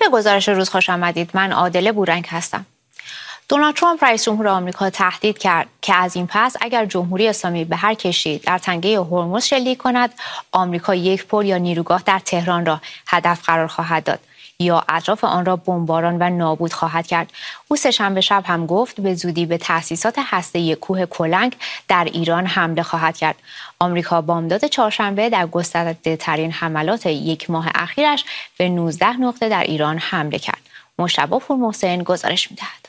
به گزارش روز خوش آمدید. من عادله بورنگ هستم. دونالد ترامپ رئیس جمهور آمریکا تهدید کرد که از این پس اگر جمهوری اسلامی به هر کشتی در تنگه هرمز شلیک کند، آمریکا یک پل یا نیروگاه در تهران را هدف قرار خواهد داد یا اطراف آن را بمباران و نابود خواهد کرد. او سه‌شنبه شب هم گفت به زودی به تأسیسات هسته‌ای کوه کلنگ در ایران حمله خواهد کرد. آمریکا بامداد چهارشنبه در گسترده‌ترین حملات یک ماه اخیرش به 19 نقطه در ایران حمله کرد. مجتبی پورمحسن گزارش می‌دهد.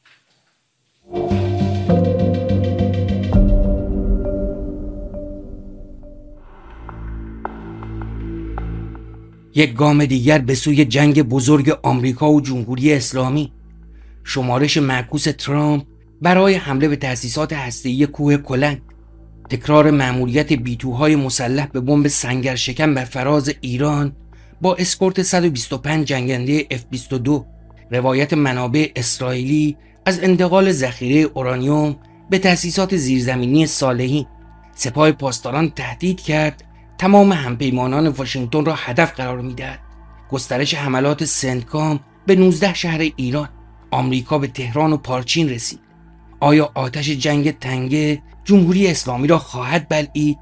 یک گام دیگر به سوی جنگ بزرگ آمریکا و جمهوری اسلامی. شمارش معکوس ترامپ برای حمله به تأسیسات هسته‌ای کوه کلنگ. تکرار مأموریت بیتوهای مسلح به بمب سنگرشکن بر فراز ایران با اسکورت 125 جنگنده F-22. روایت منابع اسرائیلی از انتقال ذخیره اورانیوم به تأسیسات زیرزمینی صالحین. سپاه پاسداران تهدید کرد تمام همپیمانان واشنگتن را هدف قرار می‌دهد. گسترش حملات سنتکام به 19 شهر ایران. آمریکا به تهران و پارچین رسید. آیا آتش جنگ تنگه جمهوری اسلامی را خواهد بلعید؟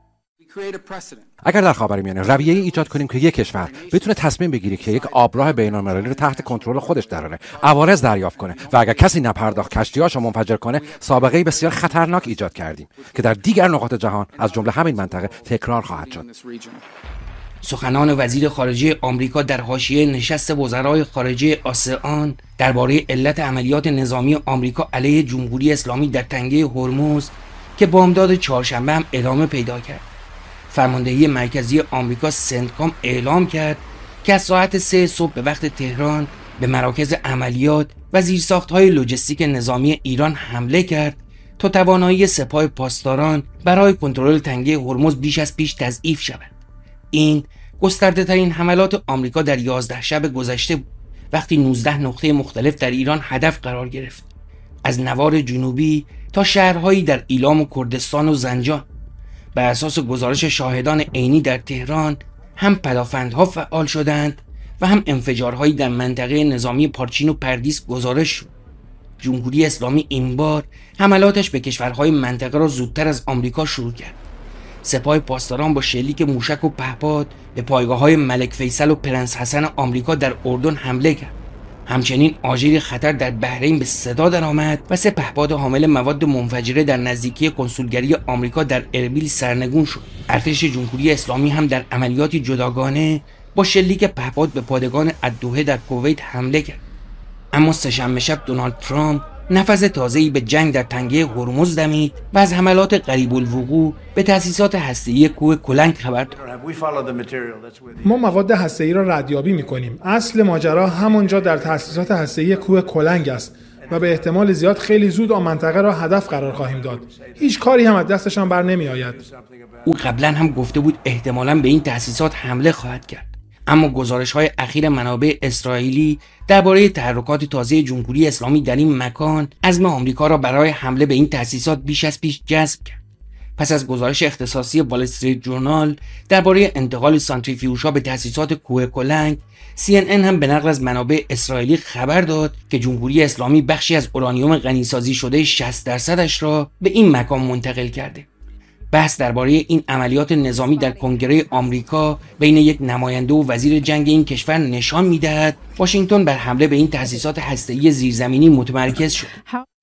اگر در خاورمیانه رویه‌ای ایجاد کنیم که یک کشور بتونه تصمیم بگیره که یک آبراه بین‌المللی رو تحت کنترل خودش دراره، عوارض دریافت کنه و اگر کسی نپرداخت کشتی‌هاشو منفجر کنه، سابقه‌ای بسیار خطرناک ایجاد کردیم که در دیگر نقاط جهان از جمله همین منطقه تکرار خواهد شد. سخنان وزیر خارجه آمریکا در حاشیه نشست وزرای خارجه آسئان درباره علت عملیات نظامی آمریکا علیه جمهوری اسلامی در تنگه هرمز که بامداد چهارشنبه هم ادامه پیدا کرد. فرماندهی مرکزی آمریکا سنتکام اعلام کرد که از ساعت 3 صبح به وقت تهران به مراکز عملیات و زیرساخت‌های لوجستیک نظامی ایران حمله کرد تا توانایی سپاه پاسداران برای کنترل تنگه هرمز بیش از پیش تضعیف شود. این گسترده ترین حملات آمریکا در 11 شب گذشته بود، وقتی 19 نقطه مختلف در ایران هدف قرار گرفت، از نوار جنوبی تا شهرهایی در ایلام و کردستان و زنجان. بر اساس گزارش شاهدان عینی در تهران هم پدافندها فعال شدند و هم انفجارهایی در منطقه نظامی پارچین و پردیس گزارش شد. جمهوری اسلامی این بار حملاتش به کشورهای منطقه را زودتر از آمریکا شروع کرد. سپاه پاسداران با شلیک موشک و پهپاد به پایگاه‌های ملک فیصل و پرنس حسن آمریکا در اردن حمله کرد. همچنین آژیر خطر در بحرین به صدا درآمد و 3 پهپاد حامل مواد منفجره در نزدیکی کنسولگری آمریکا در اربیل سرنگون شد. ارتش جمهوری اسلامی هم در عملیاتی جداگانه با شلیک پهپاد به پادگان الدوحه در کویت حمله کرد. اما سه‌شنبه شب دونالد ترامپ نفس تازه‌ای به جنگ در تنگه هرمز دمید و از حملات قریب الوقوع به تأسیسات هسته‌ای کوه کلنگ خبر داد. ما مواد هسته‌ای را ردیابی می‌کنیم. اصل ماجرا همونجا در تأسیسات هسته‌ای کوه کلنگ است و به احتمال زیاد خیلی زود آن منطقه را هدف قرار خواهیم داد. هیچ کاری هم از دستشان بر نمی‌آید. او قبلا هم گفته بود احتمالاً به این تأسیسات حمله خواهد کرد. اما گزارش‌های اخیر منابع اسرائیلی درباره تحرکات تازه جمهوری اسلامی در این مکان عزم آمریکا را برای حمله به این تأسیسات بیش از پیش جذب کرد. پس از گزارش اختصاصی وال استریت ژورنال درباره انتقال سانتریفیوژها به تأسیسات کوه کلنگ، CNN هم به نقل از منابع اسرائیلی خبر داد که جمهوری اسلامی بخشی از اورانیوم غنیسازی شده 60% را به این مکان منتقل کرده. بحث درباره این عملیات نظامی در کنگره آمریکا بین یک نماینده و وزیر جنگ این کشور نشان می‌دهد واشنگتن بر حمله به این تأسیسات هسته‌ای زیرزمینی متمرکز شد.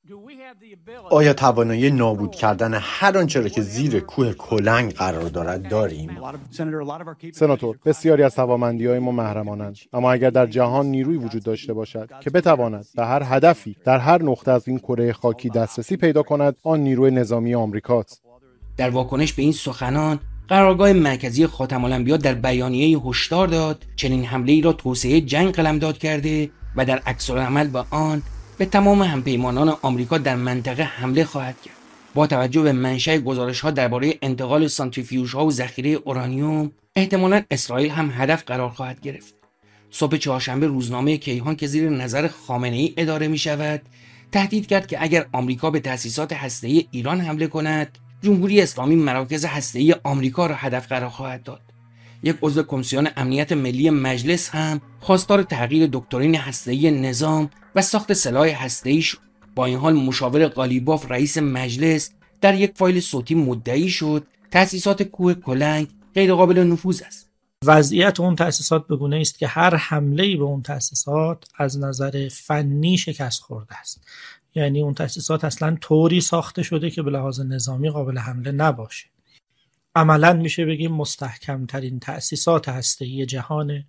آیا توانایی نابود کردن هر آنچه را که زیر کوه کلنگ قرار دارد داریم؟ سناتور، بسیاری از توانمندی‌های ما محرمانند، اما اگر در جهان نیروی وجود داشته باشد که بتواند به هر هدفی در هر نقطه از این کره خاکی دسترسی پیدا کند، آن نیروی نظامی آمریکاست. در واکنش به این سخنان، قرارگاه مرکزی خاتم‌الانبیا در بیانیه‌ای هشدار داد چنین حمله‌ای را توسعه جنگ قلمداد کرده و در عکس‌العمل با آن به تمام همپیمانان آمریکا در منطقه حمله خواهد کرد. با توجه به منشأ گزارش‌ها درباره انتقال سانتریفیوژها و ذخیره اورانیوم، احتمالاً اسرائیل هم هدف قرار خواهد گرفت. صبح چهارشنبه روزنامه کیهان که زیر نظر خامنه‌ای اداره می‌شود، تهدید کرد که اگر آمریکا به تأسیسات هسته‌ای ایران حمله کند، جمهوری اسلامی مراکز هسته‌ای آمریکا را هدف قرار خواهد داد. یک عضو کمیسیون امنیت ملی مجلس هم خواستار تغییر دکترین هسته‌ای نظام و ساخت سلاح هسته‌ای شد. با این حال مشاور قالیباف رئیس مجلس در یک فایل صوتی مدعی شد تأسیسات کوه کلنگ غیر قابل نفوذ است. وضعیت اون تأسیسات بگونه است که هر حمله‌ای به اون تأسیسات از نظر فنی شکست خورده است. یعنی اون تأسیسات اصلا طوری ساخته شده که به لحاظ نظامی قابل حمله نباشه. عملاً میشه بگیم مستحکم‌ترین تأسیسات هسته‌ای جهانه.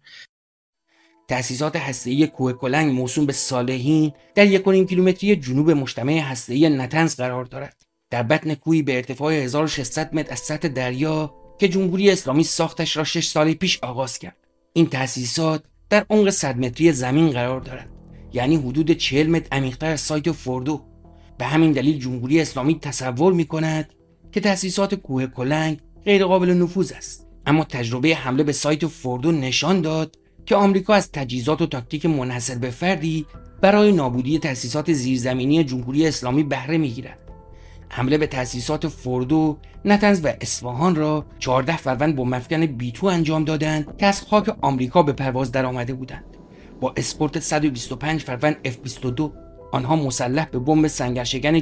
تأسیسات هسته‌ای کوه کلنگ موسوم به صالحین در 1.5 کیلومتری جنوب مجتمع هسته‌ای نطنز قرار دارد. در بطن کوهی به ارتفاع 1600 متر از سطح دریا که جمهوری اسلامی ساختش را 6 سال پیش آغاز کرد. این تأسیسات در عمق 100 متری زمین قرار دارد، یعنی حدود 40 متر عمیق‌تر از سایت فوردو. به همین دلیل جمهوری اسلامی تصور می‌کند که تأسیسات کوه کلنگ غیر قابل نفوذ است. اما تجربه حمله به سایت فوردو نشان داد که آمریکا از تجهیزات و تاکتیک منحصر به فردی برای نابودی تأسیسات زیرزمینی جمهوری اسلامی بهره می‌گیرد. حمله به تأسیسات فوردو، نطنز و اصفهان را 14 فروند با مفکن B-2 انجام دادند که از خاک آمریکا به پرواز درآمده بودند. با اسپورت 125 فروند F-22 آنها مسلح به بمب سنگرشکن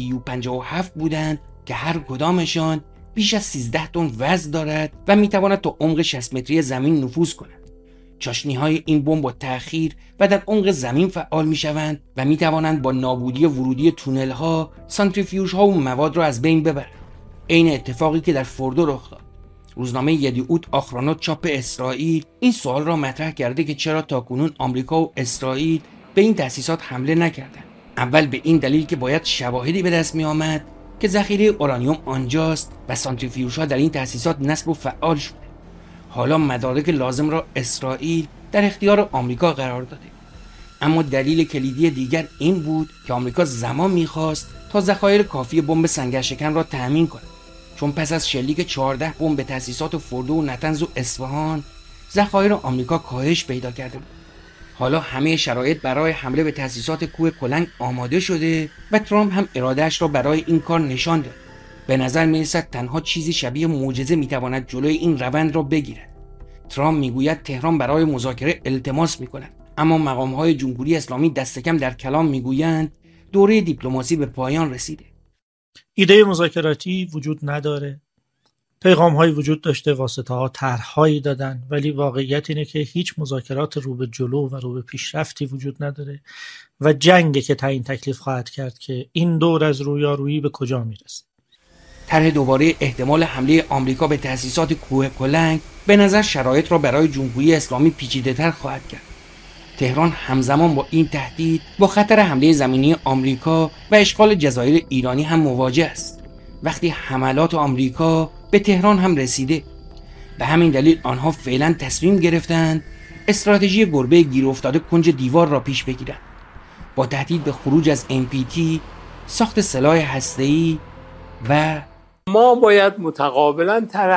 GPU-57 بودند که هر کدامشان بیش از 13 تن وزن دارد و میتواند تا عمق 60 متری زمین نفوذ کند. چاشنی‌های این بمب با تأخیر و در عمق زمین فعال می‌شوند و می‌توانند با نابودی ورودی تونل‌ها، سانتریفیوژها و مواد را از بین ببرند. عین اتفاقی که در فوردو رخ داد. روزنامه یدیعوت آخرانوت چاپ اسرائیل این سوال را مطرح کرده که چرا تاکنون آمریکا و اسرائیل به این تأسیسات حمله نکردند. اول به این دلیل که باید شواهدی به دست می‌آمد که ذخیره اورانیوم آنجاست و سانتریفیوژها در این تأسیسات نصب و فعال شده. حالا مدارک لازم را اسرائیل در اختیار آمریکا قرار داده. اما دلیل کلیدی دیگر این بود که آمریکا زمان می‌خواست تا ذخایر کافی بمب سنگرشکن را تأمین کند، چون پس از شلیک 14 بمب به تأسیسات فوردو و نطنز و اصفهان ذخایر آمریکا کاهش پیدا کرده بود. حالا همه شرایط برای حمله به تأسیسات کوه کلنگ آماده شده و ترامپ هم ارادهش را برای این کار نشان داد. به نظر می‌رسد تنها چیزی شبیه معجزه می‌تواند جلوی این روند را بگیرد. ترامپ میگوید تهران برای مذاکره التماس می‌کند، اما مقام‌های جمهوری اسلامی دست کم در کلام میگویند دوره دیپلماسی به پایان رسیده. ایده مذاکراتی وجود نداره. پیغام‌هایی وجود داشته، واسطه‌ها طرح‌هایی دادن، ولی واقعیت اینه که هیچ مذاکرات رو به جلو و رو به پیشرفتی وجود نداره و جنگی که تعیین تکلیف خواهد کرد که این دور از رویارویی به کجا میرسه. طرح دوباره احتمال حمله آمریکا به تأسیسات کوه کلنگ به نظر شرایط را برای جمهوری اسلامی پیچیده‌تر خواهد کرد. تهران همزمان با این تهدید با خطر حمله زمینی آمریکا و اشغال جزایر ایرانی هم مواجه است. وقتی حملات آمریکا به تهران هم رسیده، به همین دلیل آنها فعلا تصمیم گرفتند استراتژی گربه گیر افتاده کنج دیوار را پیش بگیرند، با تهدید به خروج از NPT، ساخت سلاح هسته‌ای و ما باید متقابلا